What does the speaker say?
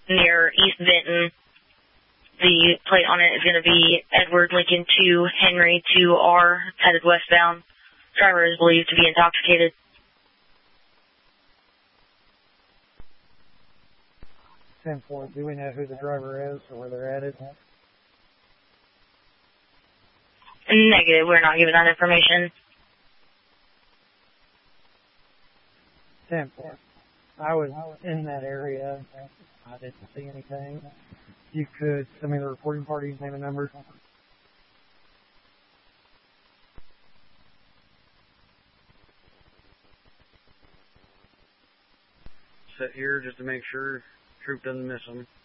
near East Benton. The plate on it is going to be Edward Lincoln 2, Henry 2R, headed westbound. Driver is believed to be intoxicated. 10-4, do we know who the driver is or where they're headed? Negative, we're not given that information. 10-4. I was in that area. I didn't see anything. You could send me the reporting party's name and number. Sit here just to make sure Troop doesn't miss them.